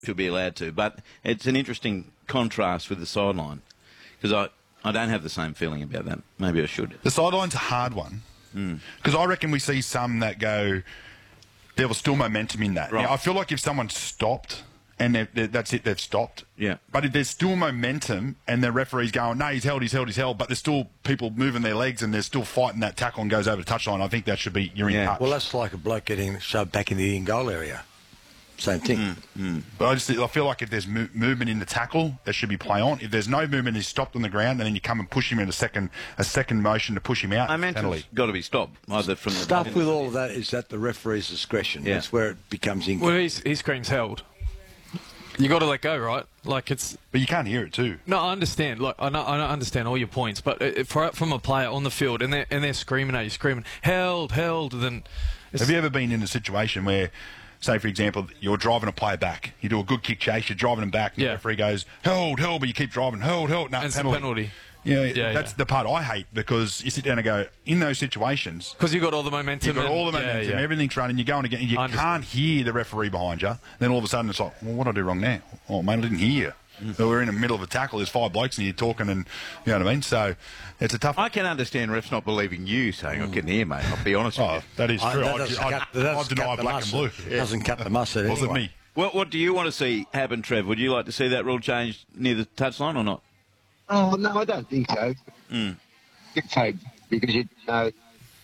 should be allowed to. But it's an interesting contrast with the sideline because I don't have the same feeling about that. Maybe I should. The sideline's a hard one because I reckon we see some that go, there was still momentum in that. Right. Now, I feel like if someone stopped and that's it, they've stopped. Yeah. But if there's still momentum and the referee's going, no, he's held, but there's still people moving their legs and they're still fighting that tackle and goes over the touchline, I think that should be, you're in touch. Well, that's like a bloke getting shoved back in the in-goal area. Same thing. But I feel like if there's movement in the tackle, there should be play on. If there's no movement, he's stopped on the ground, and then you come and push him in a second motion to push him out. Momentum's got to be stopped. Either from the stuff with all of that is at the referee's discretion. Yeah. That's where it becomes in. Well, he screams held. You got to let go, right? Like it's. But you can't hear it too. No, I understand. Look, I understand all your points, but from a player on the field and they're screaming at you, screaming held, then. Have you ever been in a situation where, say, for example, you're driving a player back, you do a good kick chase, you're driving him back, and the referee goes, held, but you keep driving, held, no, and penalty. Yeah, that's the part I hate because you sit down and go, in those situations... Because you've got all the momentum. You've got all the momentum, everything's running, you're going again, and you can't hear the referee behind you. Then all of a sudden it's like, well, what did I do wrong now? Oh, mate, I didn't hear you. So we're in the middle of a tackle, there's 5 blokes and you're talking and, you know what I mean? So it's a tough... I can understand refs not believing you saying, I couldn't hear, mate. I'll be honest with you. That is true. I deny black and blue. It doesn't cut the mustard anyway. Wasn't me. What do you want to see happen, Trev? Would you like to see that rule changed near the touchline or not? Oh, no, I don't think so. Dictate, because, you know,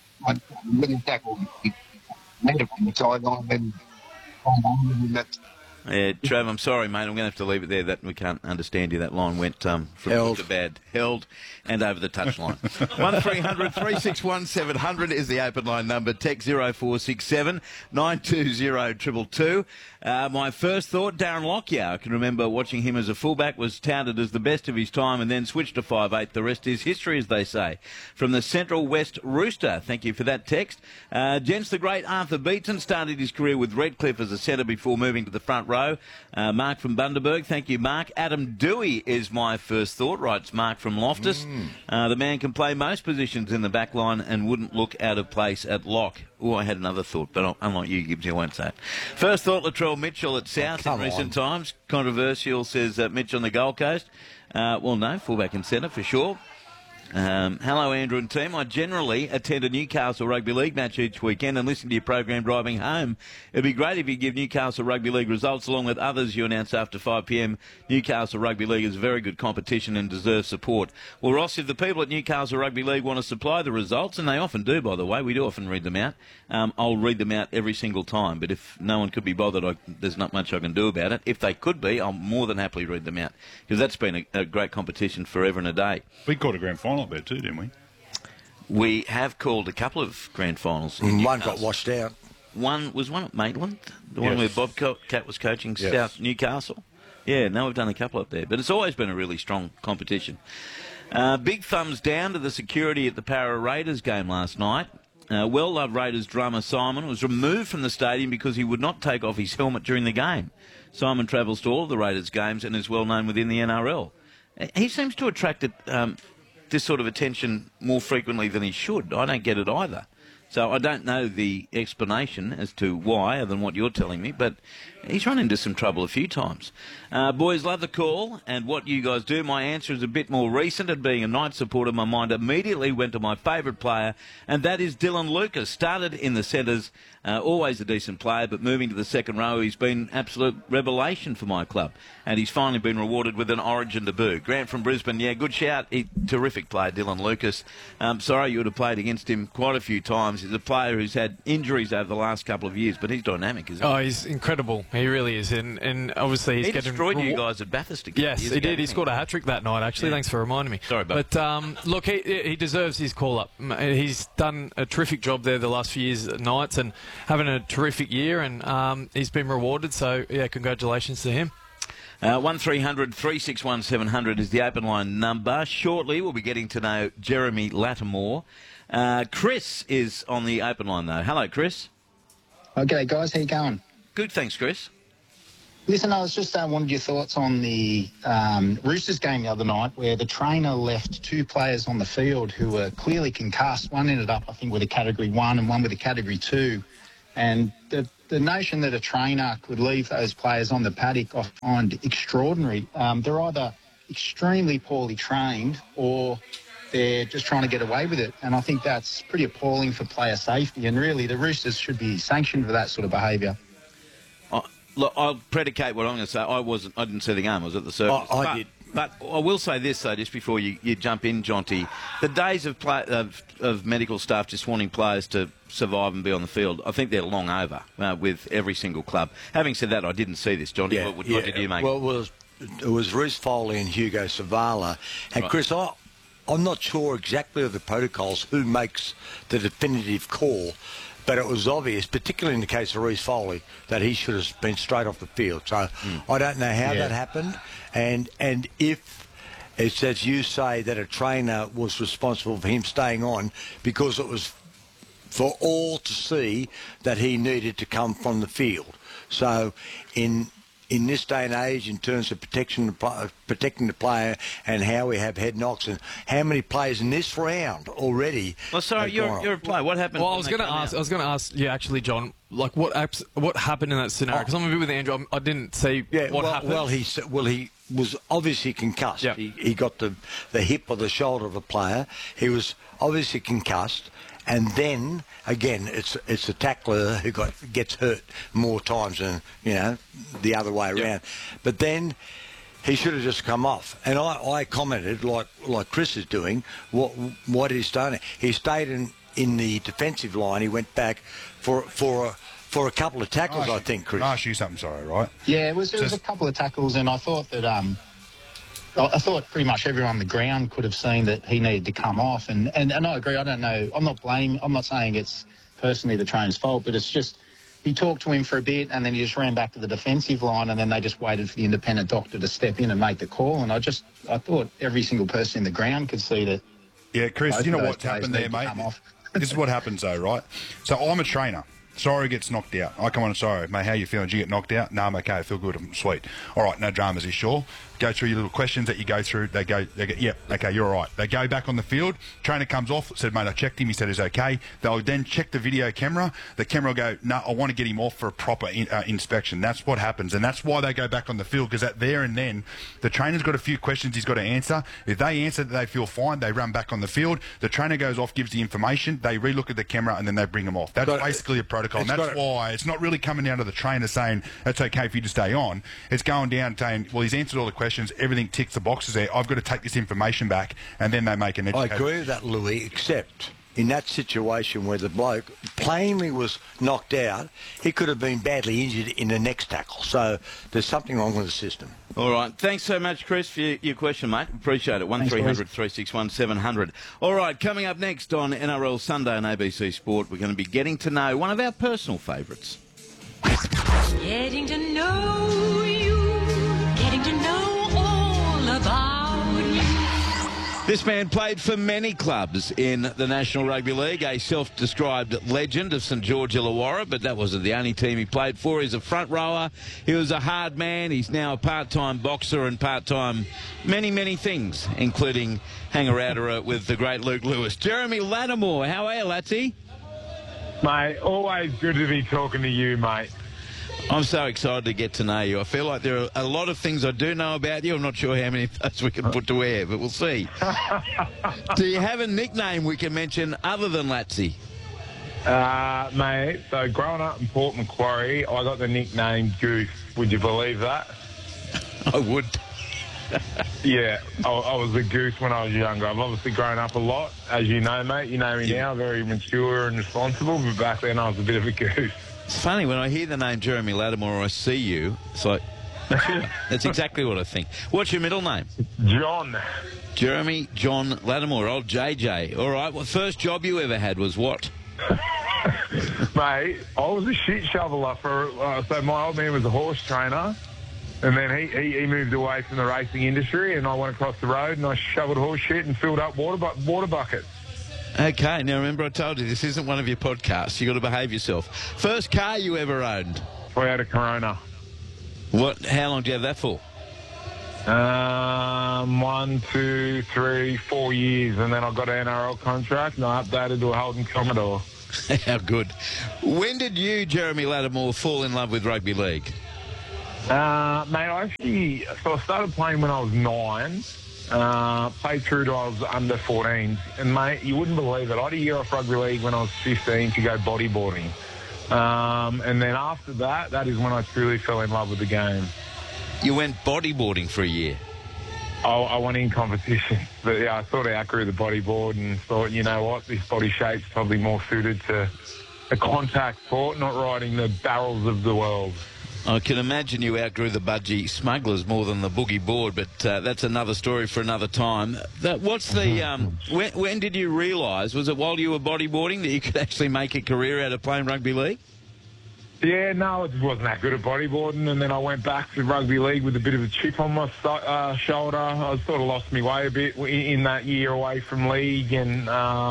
when you tackle, you made it from the sideline, then that's... Yeah, Trav, I'm sorry, mate. I'm going to have to leave it there. That we can't understand you. That line went from good to bad. Held and over the touchline. 1300 361 700 is the open line number. Text 0467 920 222. My first thought, Darren Lockyer. I can remember watching him as a fullback, was touted as the best of his time and then switched to 5'8". The rest is history, as they say. From the Central West Rooster. Thank you for that text. Gents, the great Arthur Beaton started his career with Redcliffe as a centre before moving to the front row. Mark from Bundaberg. Thank you, Mark. Adam Dewey is my first thought, writes Mark from Loftus. The man can play most positions in the back line and wouldn't look out of place at lock. Oh, I had another thought, but unlike you, Gibbs, I won't say it. First thought, Latrell Mitchell at South in recent times. Controversial, says Mitch on the Gold Coast. Well, no, fullback and centre for sure. Hello, Andrew and team. I generally attend a Newcastle Rugby League match each weekend and listen to your program driving home. It'd be great if you give Newcastle Rugby League results along with others you announce after 5 p.m. Newcastle Rugby League is very good competition and deserves support. Well, Ross, if the people at Newcastle Rugby League want to supply the results, and they often do, by the way, we do often read them out, I'll read them out every single time. But if no one could be bothered, there's not much I can do about it. If they could be, I'll more than happily read them out because that's been a great competition forever and a day. We caught a grand final bet too, didn't we? We have called a couple of grand finals. One got washed out. One at Maitland, the one where Bob Cat was coaching South Newcastle. Yeah, no, we've done a couple up there. But it's always been a really strong competition. Big thumbs down to the security at the Para Raiders game last night. Well-loved Raiders drummer Simon was removed from the stadium because he would not take off his helmet during the game. Simon travels to all of the Raiders games and is well known within the NRL. He seems to attract this sort of attention more frequently than he should. I don't get it either. So I don't know the explanation as to why, other than what you're telling me, but he's run into some trouble a few times. Boys, love the call and what you guys do. My answer is a bit more recent, and being a Knights supporter, my mind immediately went to my favourite player, and that is Dylan Lucas. Started in the centres, always a decent player, but moving to the second row, he's been absolute revelation for my club, and he's finally been rewarded with an Origin debut. Grant from Brisbane, yeah, good shout. Terrific player, Dylan Lucas. Sorry you would have played against him quite a few times. He's a player who's had injuries over the last couple of years, but he's dynamic, isn't he? Oh, he's incredible. He really is. And obviously he's getting... He destroyed you guys at Bathurst again. Yes, he did. He scored a hat-trick that night, actually. Thanks for reminding me. Sorry, bud. But, look, he deserves his call-up. He's done a terrific job there the last few years at Knights and having a terrific year, and he's been rewarded. So, yeah, congratulations to him. 1300 361 700 is the open line number. Shortly, we'll be getting to know Jeremy Lattimore. Chris is on the open line, though. Hello, Chris. Okay, guys, how you going? Good, thanks, Chris. Listen, I was just wanted your thoughts on the Roosters game the other night where the trainer left 2 players on the field who were clearly concussed. One ended up, I think, with a Category 1 and one with a Category 2. And the the notion that a trainer could leave those players on the paddock I find extraordinary. They're either extremely poorly trained or they're just trying to get away with it. And I think that's pretty appalling for player safety. And really, the Roosters should be sanctioned for that sort of behaviour. Look, I'll predicate what I'm going to say. I didn't see the game. I was at the circus. I did. But I will say this, though, just before you jump in, Jonty. The days of medical staff just wanting players to survive and be on the field, I think they're long over with every single club. Having said that, I didn't see this, Jonty. What did you make? Well, it was Reece Foley and Hugo Savala. And, right. Chris, I'm not sure exactly of the protocols who makes the definitive call, but it was obvious, particularly in the case of Reece Foley, that he should have been straight off the field. So I don't know how that happened. And if it's as you say that a trainer was responsible for him staying on because it was for all to see that he needed to come from the field. So in this day and age, in terms of protecting the player and how we have head knocks and how many players in this round already. Well, sorry, you're a player. What happened? Well, I was going to ask you actually, John. Like what happened in that scenario? Because I'm a bit with Andrew. I didn't see what happened. Well, he was obviously concussed. Yep. He got the hip or the shoulder of a player. He was obviously concussed. And then again, it's the tackler who gets hurt more times than the other way around. Yep. But then he should have just come off. And I commented like Chris is doing. What he's done? He stayed in the defensive line. He went back for a couple of tackles. I think, Chris. I'll ask you something. Sorry, right? Yeah, it was a couple of tackles, and I thought that. I thought pretty much everyone on the ground could have seen that he needed to come off, and I agree. I don't know. I'm not saying it's personally the trainer's fault, but it's just he talked to him for a bit, and then he just ran back to the defensive line, and then they just waited for the independent doctor to step in and make the call. And I thought every single person in the ground could see that. Yeah, Chris, you know what's happened there, mate? This is what happens, though, right? So I'm a trainer. Sorry gets knocked out. I come on, sorry, mate, how you feeling? Did you get knocked out? No, I'm okay. I feel good. I'm sweet. All right, no dramas, you sure? Go through your little questions that you go through. They go, yep, okay, you're all right. They go back on the field. Trainer comes off, said, mate, I checked him. He said he's okay. They'll then check the video camera. The camera will go, no, I want to get him off for a proper inspection. That's what happens. And that's why they go back on the field, because at there and then, the trainer's got a few questions he's got to answer. If they answer that they feel fine, they run back on the field. The trainer goes off, gives the information. They relook at the camera, and then they bring him off. That's basically a protocol. And that's why it's not really coming down to the trainer saying, that's okay for you to stay on. It's going down saying, well, he's answered all the questions. Everything ticks the boxes there. I've got to take this information back, and then they make an educated... I agree with that, Louis, except in that situation where the bloke plainly was knocked out, he could have been badly injured in the next tackle. So there's something wrong with the system. All right. Thanks so much, Chris, for your question, mate. Appreciate it. 1300 361 700. All right, coming up next on NRL Sunday on ABC Sport, we're going to be getting to know one of our personal favourites. Getting to know you, getting to know all about you. This man played for many clubs in the National Rugby League, a self-described legend of St George Illawarra, but that wasn't the only team he played for. He's a front rower. He was a hard man. He's now a part-time boxer and part-time many, many things, including hanger-outer with the great Luke Lewis. Jeremy Lattimore, how are you, Latsy? Mate, always good to be talking to you, mate. I'm so excited to get to know you. I feel like there are a lot of things I do know about you. I'm not sure how many of those we can put to air, but we'll see. Do you have a nickname we can mention other than Latsy? Mate, so growing up in Port Macquarie, I got the nickname Goose. Would you believe that? I would. Yeah, I was a goose when I was younger. I've obviously grown up a lot, as you know, mate. You know me now, very mature and responsible, but back then I was a bit of a goose. It's funny, when I hear the name Jeremy Lattimore or I see you, it's like, that's exactly what I think. What's your middle name? John. Jeremy John Lattimore, old JJ. All right, well, first job you ever had was what? Mate, I was a shit shoveler so my old man was a horse trainer, and then he moved away from the racing industry, and I went across the road and I shoveled horse shit and filled up water buckets. Okay, now remember I told you this isn't one of your podcasts. You've got to behave yourself. First car you ever owned? Toyota Corona. What? How long do you have that for? 1, 2, 3, 4 years, and then I got an NRL contract and I updated to a Holden Commodore. How good. When did you, Jeremy Lattimore, fall in love with rugby league? Mate, I started playing when I was 9. Played through to I was under 14. And, mate, you wouldn't believe it. I had a year off rugby league when I was 15 to go bodyboarding. And then after that is when I truly fell in love with the game. You went bodyboarding for a year? I went in competition. But, yeah, I sort of outgrew the bodyboard and thought, you know what, this body shape's probably more suited to a contact sport, not riding the barrels of the world. I can imagine you outgrew the budgie smugglers more than the boogie board, but that's another story for another time. What's the when did you realise, was it while you were bodyboarding, that you could actually make a career out of playing rugby league? Yeah, no, it wasn't that good at bodyboarding, and then I went back to rugby league with a bit of a chip on my shoulder. I sort of lost my way a bit in that year away from league, and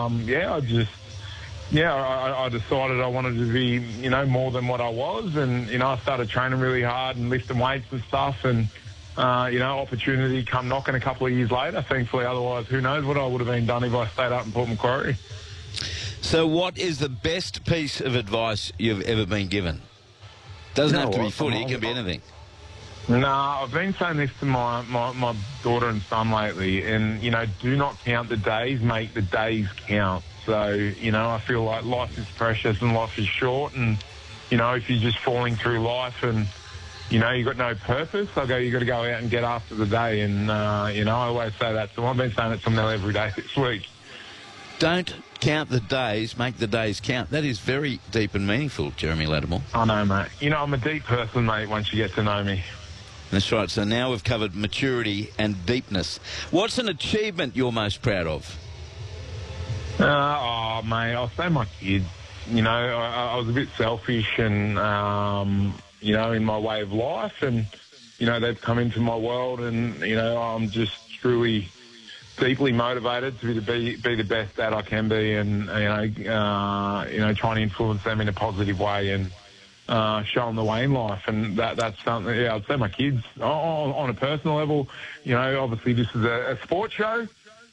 I decided I wanted to be, you know, more than what I was. And, you know, I started training really hard and lifting weights and stuff. And, you know, opportunity come knocking a couple of years later, thankfully. Otherwise, who knows what I would have been done if I stayed up in Port Macquarie. So what is the best piece of advice you've ever been given? Doesn't have to be footy, it can be anything. No, I've been saying this to my daughter and son lately. And, you know, do not count the days, make the days count. So, you know, I feel like life is precious and life is short. And, you know, if you're just falling through life and, you know, you've got no purpose, you got to go out and get after the day. And, you know, I always say that to them. I've been saying it to them now every day this week. Don't count the days, make the days count. That is very deep and meaningful, Jeremy Lattimore. I know, mate. You know, I'm a deep person, mate, once you get to know me. That's right. So now we've covered maturity and deepness. What's an achievement you're most proud of? Mate, I'll say my kids. You know, I was a bit selfish and, you know, in my way of life. And, you know, they've come into my world and, you know, I'm just truly deeply motivated to be the best dad I can be and, you know, trying to influence them in a positive way and show them the way in life. And that's something, yeah, I'd say my kids. On a personal level, you know, obviously this is a sports show.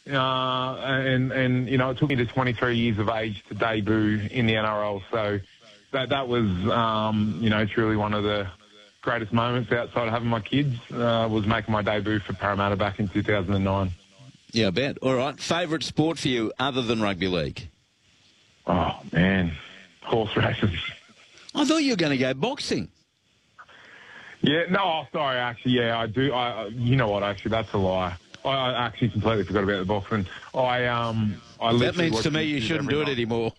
And you know, it took me to 23 years of age to debut in the NRL. So that was, you know, truly one of the greatest moments outside of having my kids, was making my debut for Parramatta back in 2009. Yeah, I bet. All right. Favourite sport for you other than rugby league? Oh, man. Horse races. I thought you were going to go boxing. Yeah, no, sorry, actually, yeah, I do. You know what, actually, that's a lie. I actually completely forgot about the boxing. That means to me you shouldn't do it anymore.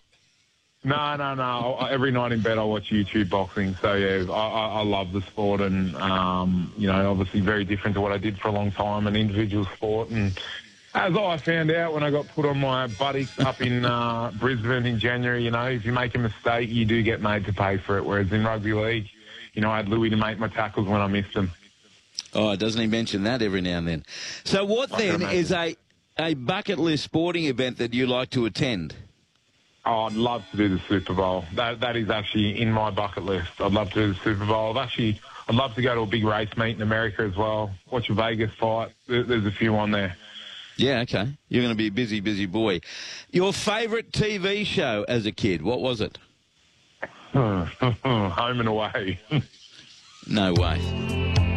No. Every night in bed I watch YouTube boxing. So, yeah, I love the sport and, you know, obviously very different to what I did for a long time, an individual sport. And as I found out when I got put on my buttocks up in Brisbane in January, you know, if you make a mistake, you do get made to pay for it. Whereas in rugby league, you know, I had Louis to make my tackles when I missed them. Oh, doesn't he mention that every now and then? So what then is a bucket list sporting event that you like to attend? Oh, I'd love to do the Super Bowl. That is actually in my bucket list. I'd love to do the Super Bowl. I'd love to go to a big race meet in America as well. Watch a Vegas fight. There's a few on there. Yeah, okay. You're going to be a busy, busy boy. Your favourite TV show as a kid, what was it? Home and Away. No way.